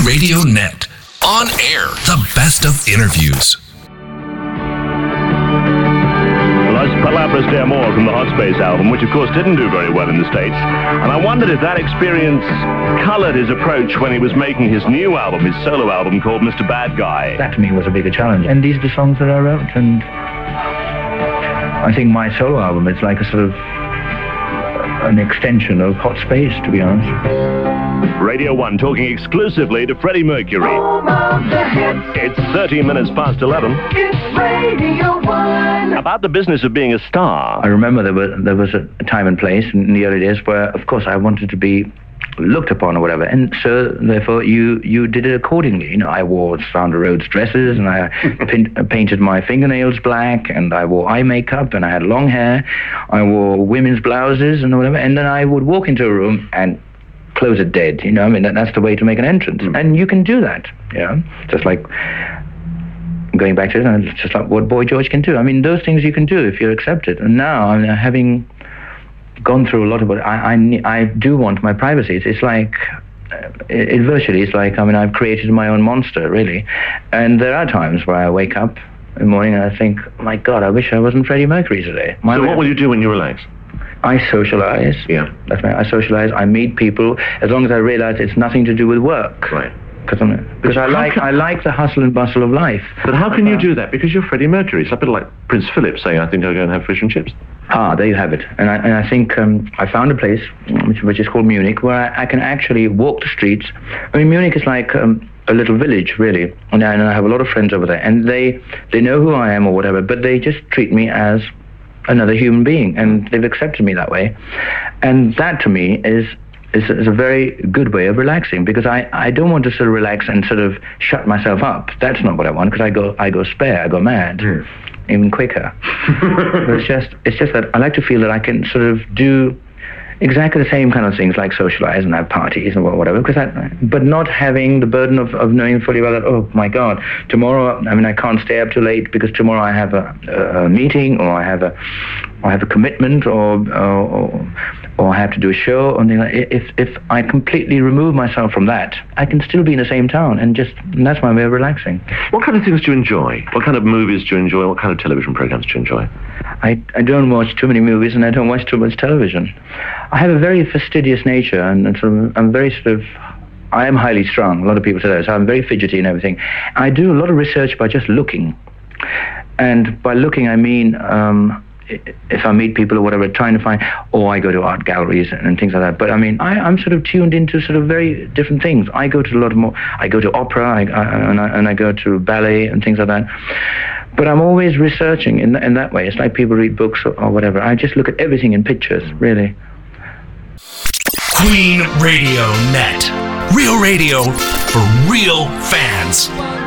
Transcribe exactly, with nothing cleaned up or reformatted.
Radio Net. On air, the best of interviews. Palabras de Amor from the Hot Space album, which of course didn't do very well in the States. And I wondered if that experience colored his approach when he was making his new album, his solo album called Mister Bad Guy. That to me was a bigger challenge. And these are the songs that I wrote. And I think my solo album is like a sort of an extension of Hot Space, to be honest. Radio one talking exclusively to Freddie Mercury. It's thirteen minutes past eleven. It's Radio one. About the business of being a star. I remember there was, there was a time and place in the early days where, of course, I wanted to be looked upon or whatever, and so therefore you you did it accordingly. You know, I wore Sandra Rhodes dresses, and I pin, painted my fingernails black, and I wore eye makeup, and I had long hair. I wore women's blouses and whatever, and then I would walk into a room and close it dead. You know, I mean that, that's the way to make an entrance, mm. and you can do that. You know, just like going back to it, it's just like what Boy George can do. I mean, those things you can do if you're accepted. And now I'm having gone through a lot of it. I, I, I do want my privacy. It's, it's like, it, it virtually, it's like, I mean, I've created my own monster, really. And there are times where I wake up in the morning and I think, my God, I wish I wasn't Freddie Mercury today. My so what will you do when you relax? I socialize. Yeah. That's right. I socialize. I meet people, as long as I realize it's nothing to do with work. Right. Because I like can, I like the hustle and bustle of life. But how can you do that? Because you're Freddie Mercury. It's a bit like Prince Philip saying, I think I'll go and have fish and chips. Ah, there you have it. And I, and I think um, I found a place, which, which is called Munich, where I, I can actually walk the streets. I mean, Munich is like um, a little village, really. And I, and I have a lot of friends over there. And they, they know who I am or whatever, but they just treat me as another human being. And they've accepted me that way. And that, to me, is... Is, is a very good way of relaxing, because I, I don't want to sort of relax and sort of shut myself up. That's not what I want, because I go I go spare, I go mad, mm. even quicker. But it's just it's just that I like to feel that I can sort of do exactly the same kind of things, like socialize and have parties and whatever, because I, but not having the burden of, of knowing fully well that, oh my God, tomorrow, I mean, I can't stay up too late because tomorrow I have a, a meeting, or I have a I have a commitment, or or, or I have to do a show, or something like that. If if I completely remove myself from that, I can still be in the same town, and just and that's my way of relaxing. What kind of things do you enjoy? What kind of movies do you enjoy? What kind of television programs do you enjoy? I, I don't watch too many movies, and I don't watch too much television. I have a very fastidious nature, and, and sort of, I'm very sort of, I am highly strung. A lot of people say that, so I'm very fidgety and everything. I do a lot of research by just looking. And by looking, I mean, um, if I meet people or whatever, trying to find, or I go to art galleries and things like that. But I mean, I, I'm sort of tuned into sort of very different things. I go to a lot more, I go to opera, I, I, and, I, and I go to ballet and things like that. But I'm always researching in, in that way. It's like people read books or, or whatever. I just look at everything in pictures, really. Queen Radio Net. Real radio for real fans.